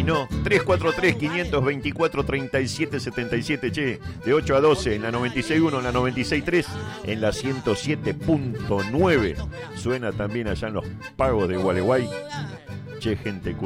Y no, 343-524-3777, che, de 8 a 12 en la 96.1, en la 96.3, en la 107.9. Suena también allá en los pagos de Gualeguay. Che, gente